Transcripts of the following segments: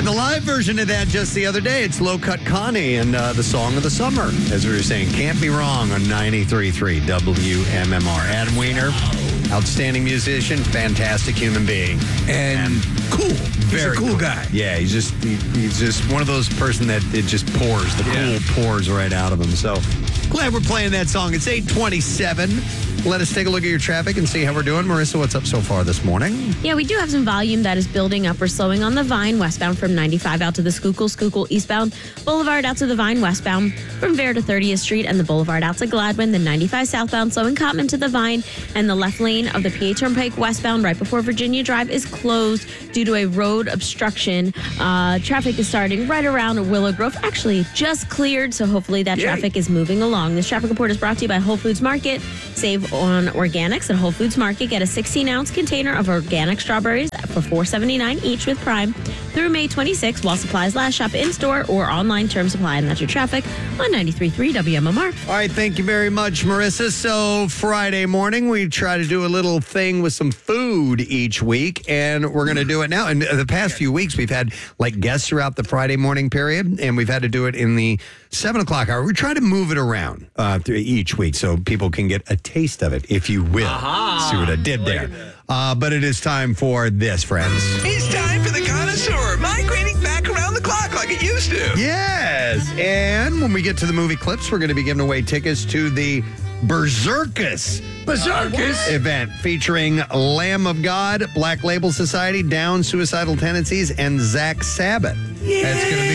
heard the live version of that just the other day. It's Low Cut Connie and the song of the summer, as we were saying. Can't be wrong on 93.3 WMMR. Adam Weiner, outstanding musician, fantastic human being. And cool. He's a cool guy. Yeah, he's just one of those person that it just pours. The cool pours right out of him. So glad we're playing that song. It's 8:27. Let us take a look at your traffic and see how we're doing. Marissa, what's up so far this morning? Yeah, we do have some volume that is building up. We're slowing on the Vine westbound from 95 out to the Schuylkill eastbound, Boulevard out to the Vine westbound, from Vere to 30th Street and the Boulevard out to Gladwin, the 95 southbound slowing Cottman to the Vine, and the left lane of the PA Turnpike westbound right before Virginia Drive is closed due to a road obstruction. Traffic is starting right around Willow Grove. Actually, just cleared, so hopefully that traffic is moving along. This traffic report is brought to you by Whole Foods Market. Save on organics at Whole Foods Market. Get a 16-ounce container of organic strawberries for $4.79 each with Prime through May 26 while supplies last. Shop in-store or online. Term supply. And that's your traffic on 93.3 WMMR. All right, thank you very much, Marissa. So Friday morning, we try to do a little thing with some food each week, and we're going to do it now. And the past few weeks, we've had like guests throughout the Friday morning period, and we've had to do it in the 7 o'clock hour. We try to move it around through each week so people can get a taste of it, if you will. See what I did there. But it is time for this, friends. It's time for the connoisseur, migrating back around the clock like it used to. Yes. And when we get to the movie clips, we're going to be giving away tickets to the Berserkus event featuring Lamb of God, Black Label Society, Down, Suicidal Tendencies, and Zach Sabbath. That's going to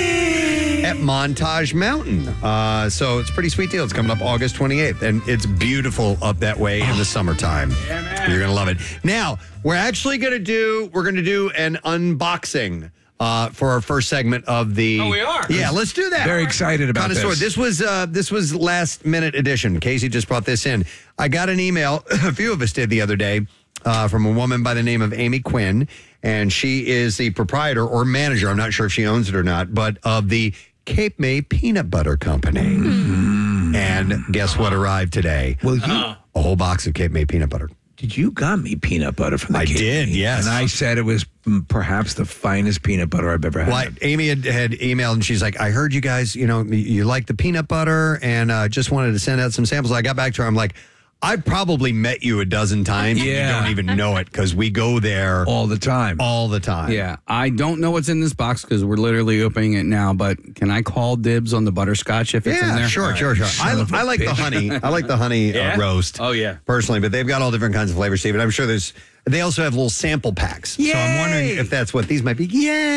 be at Montage Mountain. So it's a pretty sweet deal. It's coming up August 28th, and it's beautiful up that way in the summertime. Yeah, man. You're going to love it. Now, we're actually going to do an unboxing for our first segment of the... Oh, we are? Yeah, let's do that. Very excited about Connoisseur. This was last minute edition. Casey just brought this in. I got an email, a few of us did the other day, from a woman by the name of Amy Quinn, and she is the proprietor or manager, I'm not sure if she owns it or not, but of the Cape May Peanut Butter Company. Mm. And guess what arrived today? Well, a whole box of Cape May peanut butter. You got me peanut butter from the I Cape did, May, yes. And I said it was perhaps the finest peanut butter I've ever had. Well, Amy had emailed, and she's like, I heard you guys, you like the peanut butter, and just wanted to send out some samples. I got back to her. I'm like, I probably met you a dozen times. Yeah. And you don't even know it because we go there all the time. Yeah. I don't know what's in this box because we're literally opening it now, but can I call dibs on the butterscotch if it's in there? Sure. I like the honey. I like the honey roast. Oh, yeah. Personally, but they've got all different kinds of flavors, Steve. And I'm sure they also have little sample packs. Yay! So I'm wondering if that's what these might be.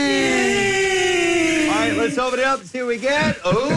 Yay! All right, let's open it up and see what we get.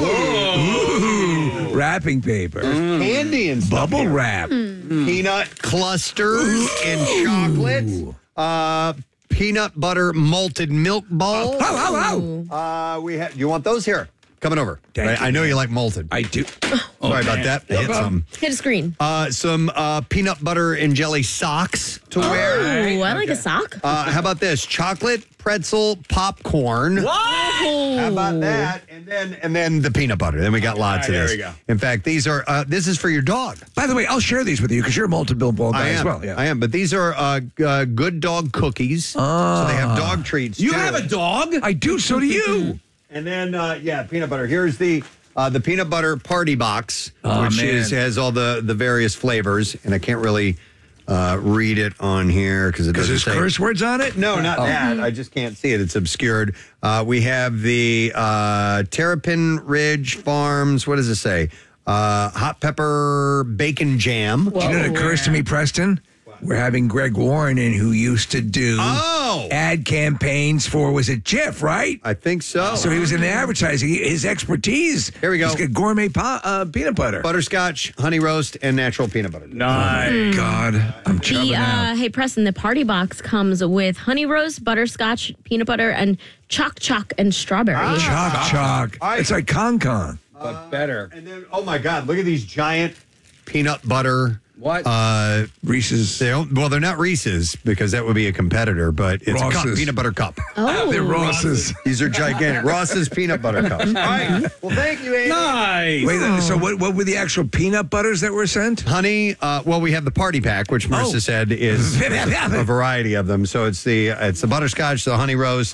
Ooh. Wrapping paper. Candy and stuff Bubble here. wrap. Peanut clusters and chocolate. Peanut butter malted milk balls. We have. You want those here? Coming over. Thank you, I know man. you like malted. I do. Sorry about that. I hit some. Hit a screen. Some peanut butter and jelly socks to wear. Oh, I like a sock. How about this? Chocolate pretzel popcorn. How about that? And then the peanut butter. Then we got lots of this. There we go. In fact, these are this is for your dog. By the way, I'll share these with you because you're a malted milk ball guy as well. Yeah. I am. But these are good dog cookies. So they have dog treats. You too. have a dog? I do. So do you. And then peanut butter. Here's the peanut butter party box, which man. has all the various flavors, and I can't really read it on here because There's curse words on it? No, not that. I just can't see it. It's obscured. We have the Terrapin Ridge Farms. What does it say? Hot pepper bacon jam. Do you know what occurs to me, Preston? We're having Greg Warren in, who used to do ad campaigns for, was it Jif, right? I think so. So he was in advertising. His expertise. Here we go. He's got gourmet peanut butter. Butterscotch, honey roast, and natural peanut butter. Nice. God, I'm chubbing out. Hey, Preston, the party box comes with honey roast, butterscotch, peanut butter, and choc and strawberry. Choc. All right. It's like con. But better. And then, oh my God, look at these giant peanut butter. What? Reese's. They're not Reese's because that would be a competitor, but it's a cup, Ross's. peanut butter cup. Oh, They're Ross's. These are gigantic. Ross's peanut butter cups. All right. Well, thank you, Amy. Nice. Wait, so what were the actual peanut butters that were sent? Honey, we have the party pack, which Marissa said is a variety of them. So it's the butterscotch, the honey roast,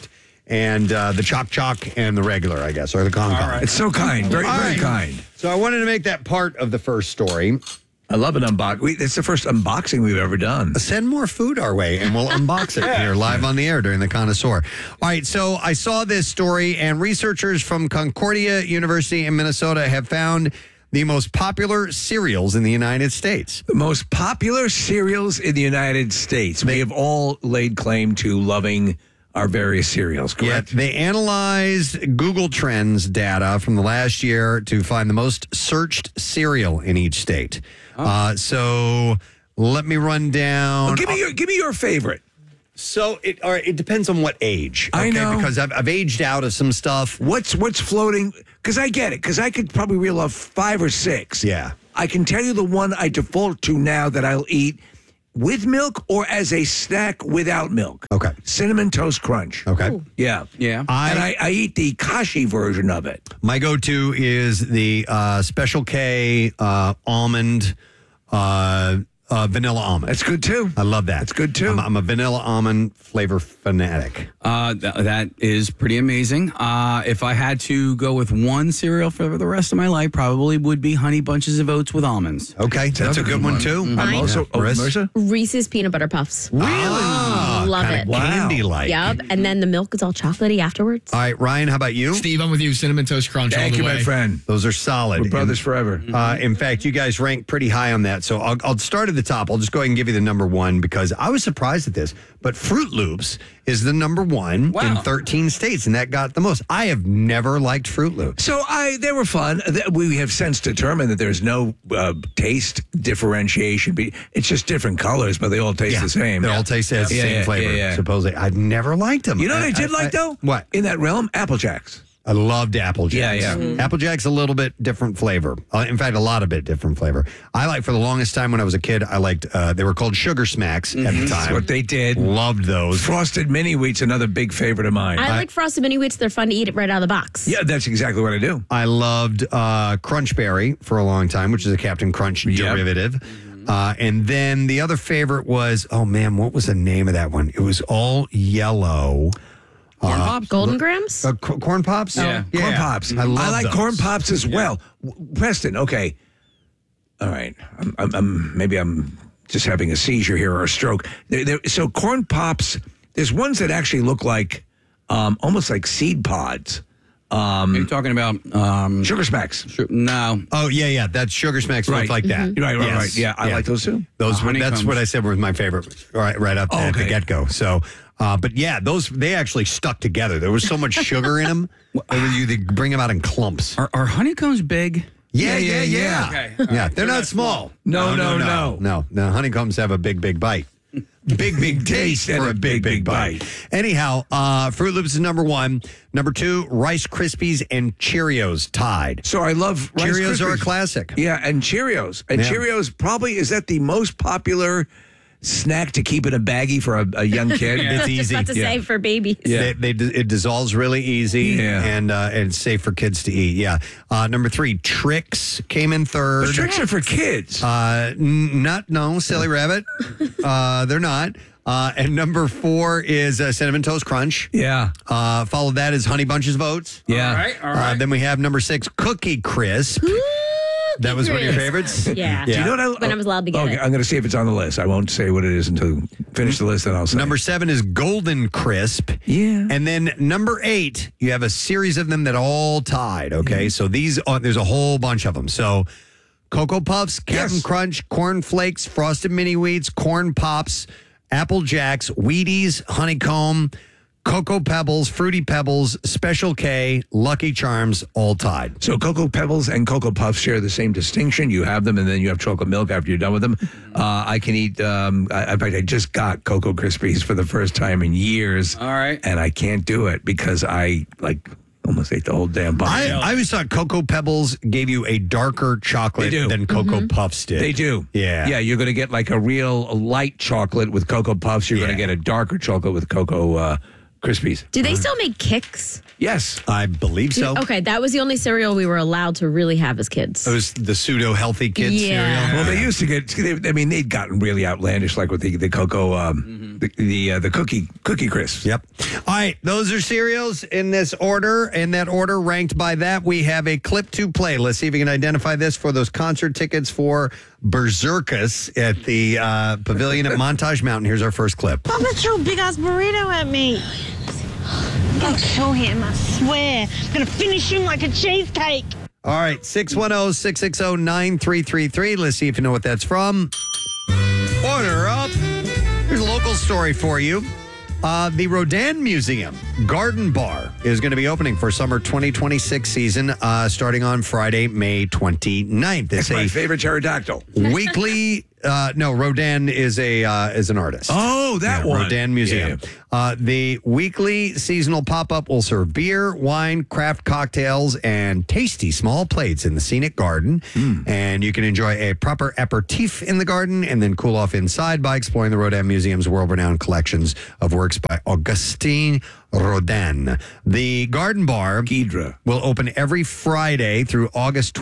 and the Choc and the regular, I guess, or the Kong Kong. It's so kind. Very, All very right. kind. So I wanted to make that part of the first story. I love an unboxing. It's the first unboxing we've ever done. Send more food our way, and we'll unbox it here live on the air during the Connoisseur. All right, so I saw this story, and researchers from Concordia University in Minnesota have found the most popular cereals in the United States. The most popular cereals in the United States. We have all laid claim to loving our various cereals, correct? Yeah, they analyzed Google Trends data from the last year to find the most searched cereal in each state. So let me run down. Well, give me your favorite. So it depends on what age. I know. Because I've aged out of some stuff. What's floating? Because I get it. Because I could probably reel off 5 or 6. Yeah. I can tell you the one I default to now that I'll eat with milk or as a snack without milk. Okay. Cinnamon Toast Crunch. Okay. Ooh. Yeah. Yeah. I eat the Kashi version of it. My go-to is the Special K almond, vanilla almond. That's good too. I love that. That's good too. I'm a vanilla almond flavor fanatic. That is pretty amazing. If I had to go with one cereal for the rest of my life, probably would be Honey Bunches of Oats with almonds. Okay, that's a good one too. Mine- Also, Marissa? Reese's peanut butter puffs. Really? Love Kinda it. Wow. Candy-like. Yep. And then the milk is all chocolatey afterwards. All right, Ryan, how about you? Steve, I'm with you. Cinnamon Toast Crunch all Thank the you, way. my friend. Those are solid. We're brothers forever. In fact, you guys rank pretty high on that. So I'll start at the top. I'll just go ahead and give you the number one because I was surprised at this. But Fruit Loops is the number one in 13 states, and that got the most. I have never liked Fruit Loops. So they were fun. We have since determined that there's no taste differentiation. It's just different colors, but they all taste the same. They all taste the same flavor, supposedly. I've never liked them. You know what I did like, though? What? In that realm? Apple Jacks. I loved Apple Jacks. Yeah, yeah. Mm-hmm. Apple Jacks a little bit different flavor. In fact, a lot of bit different flavor. I like for the longest time when I was a kid, I liked, they were called Sugar Smacks at the That's time. what they did. Loved those. Frosted Mini Wheat's another big favorite of mine. I like Frosted Mini Wheats. They're fun to eat right out of the box. Yeah, that's exactly what I do. I loved Crunch Berry for a long time, which is a Captain Crunch derivative. And then the other favorite was, oh man, what was the name of that one? It was all yellow. Corn Pops? Golden Grams? Corn Pops? Yeah. Corn Pops. I love like those. Corn Pops as well. Preston, okay. All right. Maybe I'm just having a seizure here or a stroke. So Corn Pops, there's ones that actually look like almost like seed pods. Are you talking about Sugar Smacks. No. Oh, yeah. That's Sugar Smacks look like that. Right. Yes. Yeah, I like those too. Those were, that's honeycombs. what I said was my favorite right up at the get-go. So, but yeah, those, they actually stuck together. There was so much sugar in them. They bring them out in clumps. Are honeycombs big? Yeah. Okay. Yeah, they're not small. No. No, honeycombs have a big bite. Big taste and for a a big bite. Anyhow, Fruit Loops is number one. Number two, Rice Krispies and Cheerios tied. So I love Rice Cheerios are a Krispies. classic. Yeah, and Cheerios. And Yeah. Cheerios probably, is that the most popular snack to keep in a baggie for a young kid? It's easy. About to say for babies. It dissolves really easy, and it's safe for kids to eat. Yeah. Number three, Trix came in third. The tricks are for kids. No, silly rabbit. They're not. And number four is Cinnamon Toast Crunch. Yeah. Followed that is Honey Bunches of Oats. Yeah. All right. Then we have number 6, Cookie Crisp. That was one of your favorites? Yeah. Do you know what When I was allowed to get okay, it. I'm going to see if it's on the list. I won't say what it is until finish the list, and I'll say. Number 7 is Golden Crisp. Yeah. And then number 8, you have a series of them that all tied. Okay. So these are, there's a whole bunch of them. So Cocoa Puffs, Captain Crunch, Corn Flakes, Frosted Mini Wheats, Corn Pops, Apple Jacks, Wheaties, Honeycomb, Cocoa Pebbles, Fruity Pebbles, Special K, Lucky Charms, all tied. So Cocoa Pebbles and Cocoa Puffs share the same distinction. You have them, and then you have chocolate milk after you're done with them. I can eat. In fact, I just got Cocoa Krispies for the first time in years. All right. And I can't do it because I almost ate the whole damn box. I always thought Cocoa Pebbles gave you a darker chocolate They do. than Cocoa Puffs did. They do. Yeah. Yeah, you're going to get like a real light chocolate with Cocoa Puffs. You're going to get a darker chocolate with Cocoa Krispies. Do they still make Kix? Yes. I believe so. Okay, that was the only cereal we were allowed to really have as kids. It was the pseudo healthy kids Yeah. cereal. Well, they used to get. They'd gotten really outlandish, like with the cocoa, the cookie crisps. Yep. All right, those are cereals in this order. In that order, ranked by that, we have a clip to play. Let's see if you can identify this for those concert tickets for Berserkus at the Pavilion at Montage Mountain. Here's our first clip. Papa threw a big-ass burrito at me. I'll kill him, I swear. I'm going to finish him like a cheesecake. All right, 610-660-9333. Let's see if you know what that's from. Order up. Here's a local story for you. The Rodin Museum Garden Bar is going to be opening for summer 2026 season starting on Friday, May 29th. That's my favorite pterodactyl. Weekly. No, Rodin is an artist. Oh, that one. Rodin Museum. The weekly seasonal pop-up will serve beer, wine, craft cocktails, and tasty small plates in the scenic garden. And you can enjoy a proper aperitif in the garden and then cool off inside by exploring the Rodin Museum's world-renowned collections of works by Augustin Rodin. The Garden Bar will open every Friday through August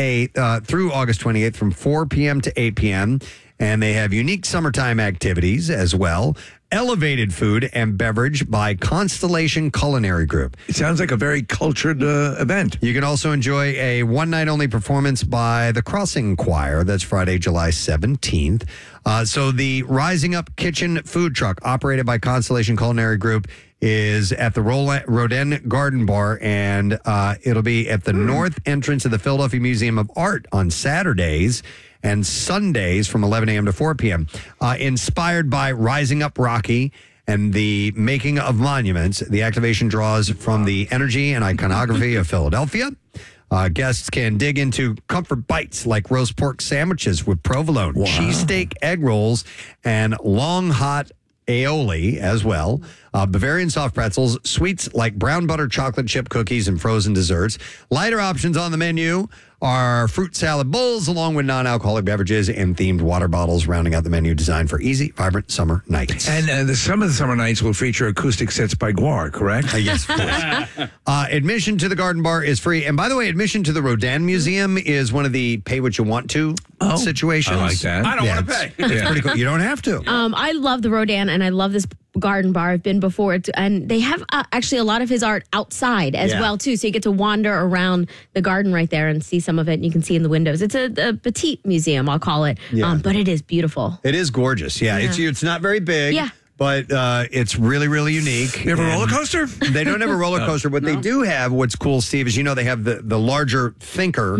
28th from 4 p.m. to 8 p.m. And they have unique summertime activities as well. Elevated food and beverage by Constellation Culinary Group. It sounds like a very cultured event. You can also enjoy a one-night-only performance by the Crossing Choir. That's Friday, July 17th. So the Rising Up Kitchen food truck, operated by Constellation Culinary Group, is at the Rodin Garden Bar, and it'll be at the north entrance of the Philadelphia Museum of Art on Saturdays and Sundays from 11 a.m. to 4 p.m. Inspired by Rising Up Rocky and the Making of Monuments, the activation draws from the energy and iconography of Philadelphia. Guests can dig into comfort bites like roast pork sandwiches with provolone, cheesesteak egg rolls, and long hot aioli as well. Bavarian soft pretzels, sweets like brown butter chocolate chip cookies, and frozen desserts. Lighter options on the menu are fruit salad bowls along with non-alcoholic beverages and themed water bottles, rounding out the menu designed for easy, vibrant summer nights. And some of the summer nights will feature acoustic sets by Guar, correct? Yes, of course. Admission to the Garden Bar is free. And by the way, admission to the Rodin Museum is one of the pay-what-you-want-to situations. I like that. I don't want to pay. It's pretty cool. You don't have to. I love the Rodin, and I love this Garden Bar. I've been before, and they have actually a lot of his art outside as well too. So you get to wander around the garden right there and see some of it. And you can see in the windows. It's a petite museum, I'll call it, but it is beautiful. It is gorgeous. Yeah, it's not very big. Yeah. But it's really, really unique. You have a roller coaster? They don't have a roller coaster. What they do have, what's cool, Steve, is they have the larger thinker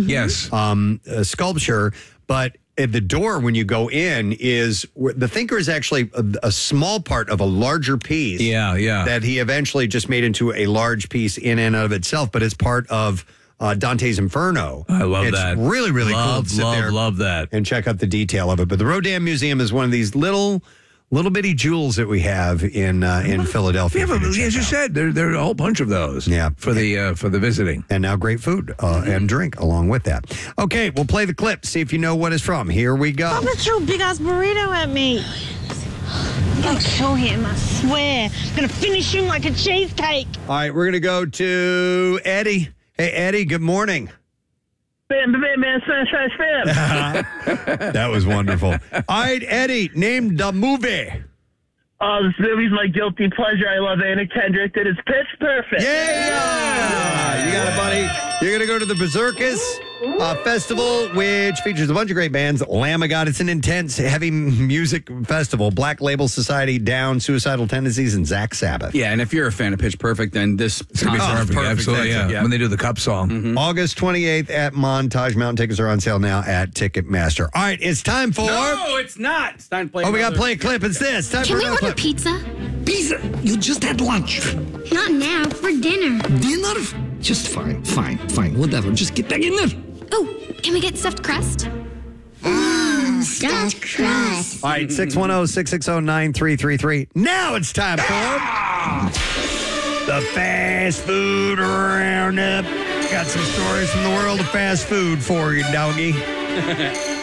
sculpture, but at the door when you go in is the thinker is actually a small part of a larger piece. Yeah. That he eventually just made into a large piece in and of itself, but it's part of Dante's Inferno. I love that. It's really, really cool to sit there love that. and check out the detail of it. But the Rodin Museum is one of these little bitty jewels that we have in Philadelphia. Yeah, but as you said, there are a whole bunch of those. Yeah. for the visiting, and now great food and drink along with that. Okay, we'll play the clip. See if you know what it's from. Here we go. Papa threw a big-ass burrito at me. I'll kill him, I swear. I'm going to finish him like a cheesecake. All right, we're gonna go to Eddie. Hey, Eddie. Good morning. That was wonderful. All right, Eddie, name the movie. Oh, this movie's my guilty pleasure. I love Anna Kendrick. That is Pitch Perfect. Yeah! You got it, buddy. You're going to go to the Berserkus Festival, which features a bunch of great bands. Lamb of God. It's an intense, heavy music festival. Black Label Society, Down, Suicidal Tendencies, and Zach Sabbath. Yeah, and if you're a fan of Pitch Perfect, then this it's gonna be perfect. Absolutely, yeah. When they do the cup song, August 28th at Montage Mountain. Tickets are on sale now at Ticketmaster. All right, it's time for. No, it's not. It's time to play. We got to play a clip. It's this. Time Can for we another order clip. pizza? Pizza? You just had lunch. Not now, for dinner. Dinner? Just fine. Whatever. Just get back in there. Oh, can we get stuffed crust? Stuffed crust. All right, 610-660-9333. Now it's time for the Fast Food Roundup. Got some stories from the world of fast food for you, doggy.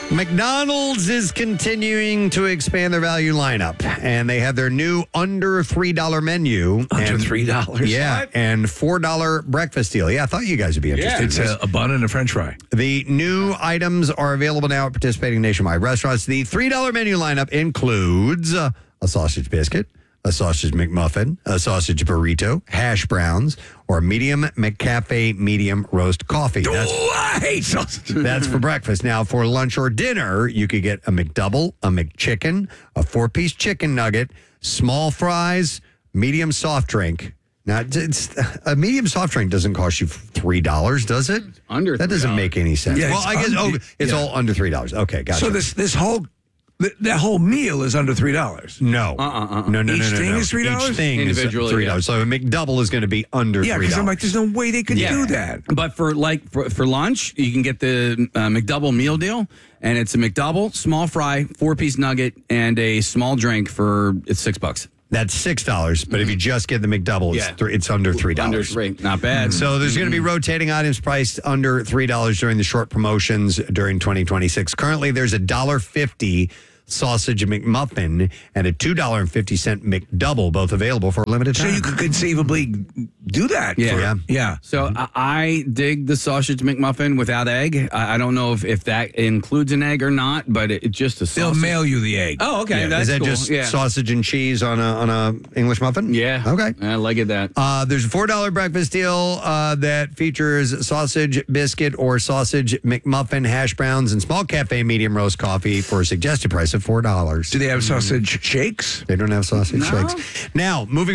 McDonald's is continuing to expand their value lineup, and they have their new under $3 menu. Under and, $3? Yeah, and $4 breakfast deal. Yeah, I thought you guys would be interested. It's in this. a bun and a French fry. The new items are available now at participating nationwide restaurants. The $3 menu lineup includes a sausage biscuit, a sausage McMuffin, a sausage burrito, hash browns, or a medium McCafe medium roast coffee. I hate sausage. That's for breakfast. Now, for lunch or dinner, you could get a McDouble, a McChicken, a 4-piece chicken nugget, small fries, medium soft drink. Now, a medium soft drink doesn't cost you $3, does it? Under That doesn't $3. make any sense. Yeah, well, it's I guess it's all under $3. Okay, gotcha. So this whole that whole meal is under $3. No. No. Each thing is $3? Each thing is Individually, $3. yeah. So a McDouble is going to be under $3. Yeah, because I'm like, there's no way they could do that. But for lunch, you can get the McDouble meal deal, and it's a McDouble, small fry, 4-piece nugget, and a small drink for it's $6. That's $6. But if you just get the McDouble, it's under $3. Under $3, not bad. So there's going to be rotating items priced under $3 during the short promotions during 2026. Currently, there's a $1.50 sausage McMuffin and a $2.50 McDouble, both available for a limited time. So you could conceivably do that. Yeah. So I dig the sausage McMuffin without egg. I don't know if that includes an egg or not, but it's just a sausage. They'll mail you the egg. Oh, okay. That's Is that cool. just sausage and cheese on a English muffin? Yeah. Okay. I like it that. There's a $4 breakfast deal that features sausage biscuit or sausage McMuffin, hash browns, and small cafe medium roast coffee for a suggested price of $4. Do they have sausage shakes? They don't have sausage shakes. Now, moving